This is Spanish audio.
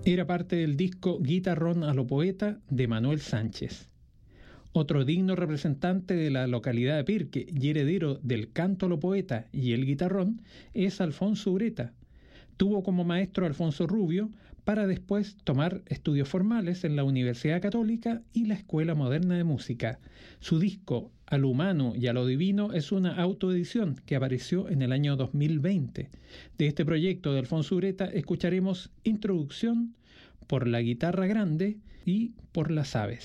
Era parte del disco Guitarrón a lo Poeta de Manuel Sánchez. Otro digno representante de la localidad de Pirque y heredero del canto a lo poeta y el guitarrón es Alfonso Ureta. Tuvo como maestro Alfonso Rubio para después tomar estudios formales en la Universidad Católica y la Escuela Moderna de Música. Su disco A lo Humano y a lo Divino es una autoedición que apareció en el año 2020. De este proyecto de Alfonso Ureta escucharemos Introducción, Por la Guitarra Grande y Por las Aves.